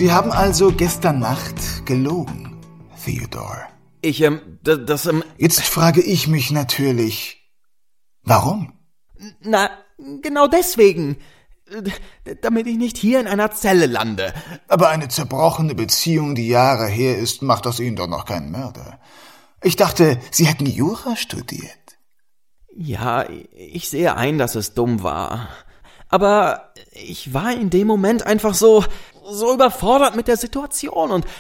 Sie haben also gestern Nacht gelogen, Theodore. Jetzt frage ich mich natürlich, warum? Na, genau deswegen. Damit ich nicht hier in einer Zelle lande. Aber eine zerbrochene Beziehung, die Jahre her ist, macht aus Ihnen doch noch keinen Mörder. Ich dachte, Sie hätten Jura studiert. Ja, ich sehe ein, dass es dumm war. Aber ich war in dem Moment einfach so überfordert mit der Situation und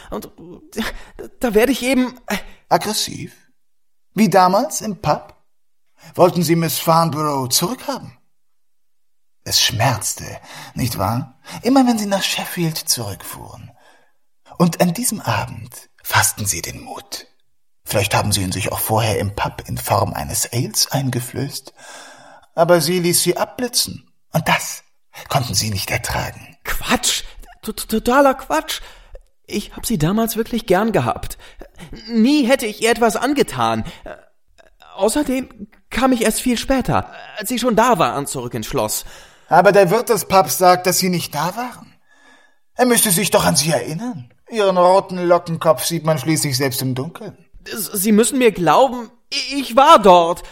da werde ich eben... Aggressiv? Wie damals im Pub? Wollten Sie Miss Farnborough zurückhaben? Es schmerzte, nicht wahr? Immer wenn Sie nach Sheffield zurückfuhren. Und an diesem Abend fassten Sie den Mut. Vielleicht haben Sie ihn sich auch vorher im Pub in Form eines Ales eingeflößt. Aber sie ließ Sie abblitzen. Und das konnten Sie nicht ertragen. Quatsch! Totaler Quatsch! Ich habe sie damals wirklich gern gehabt. Nie hätte ich ihr etwas angetan. Außerdem kam ich erst viel später, als sie schon da waren, zurück ins Schloss. Aber der Wirt des Pubs sagt, dass Sie nicht da waren. Er müsste sich doch an Sie erinnern. Ihren roten Lockenkopf sieht man schließlich selbst im Dunkeln. Sie müssen mir glauben, ich war dort.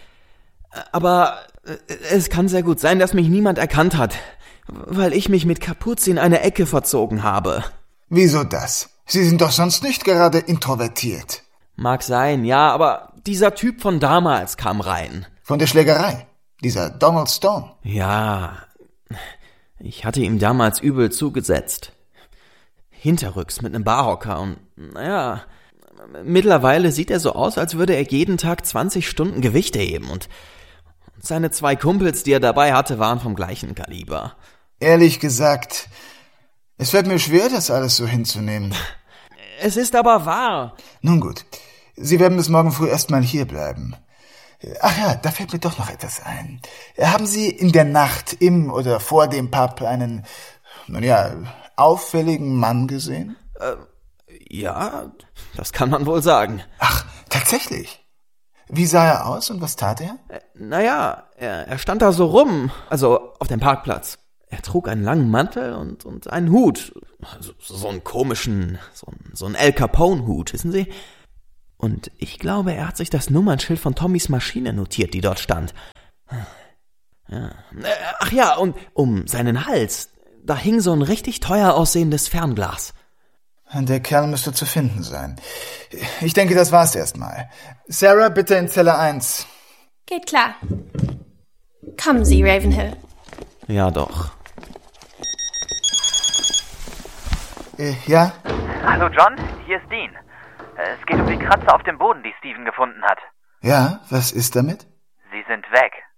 Aber es kann sehr gut sein, dass mich niemand erkannt hat, weil ich mich mit Kapuze in eine Ecke verzogen habe. Wieso das? Sie sind doch sonst nicht gerade introvertiert. Mag sein, ja, aber dieser Typ von damals kam rein. Von der Schlägerei? Dieser Donald Stone? Ja, ich hatte ihm damals übel zugesetzt. Hinterrücks mit einem Barhocker und, naja, mittlerweile sieht er so aus, als würde er jeden Tag 20 Stunden Gewichte heben und seine 2 Kumpels, die er dabei hatte, waren vom gleichen Kaliber. Ehrlich gesagt, es fällt mir schwer, das alles so hinzunehmen. Es ist aber wahr. Nun gut, Sie werden bis morgen früh erstmal hier bleiben. Ach ja, da fällt mir doch noch etwas ein. Haben Sie in der Nacht im oder vor dem Pub einen, auffälligen Mann gesehen? Ja, das kann man wohl sagen. Ach, tatsächlich? Wie sah er aus und was tat er? Er stand da so rum, also auf dem Parkplatz. Er trug einen langen Mantel und einen Hut. Also so einen komischen, so einen Al Capone-Hut, wissen Sie? Und ich glaube, er hat sich das Nummernschild von Tommys Maschine notiert, die dort stand. Ja. Ach ja, und um seinen Hals, da hing so ein richtig teuer aussehendes Fernglas. Der Kerl müsste zu finden sein. Ich denke, das war's erstmal. Sarah, bitte in Zelle 1. Geht klar. Kommen Sie, Ravenhill. Ja, doch. Ja? Hallo John, hier ist Dean. Es geht um die Kratzer auf dem Boden, die Steven gefunden hat. Ja, was ist damit? Sie sind weg.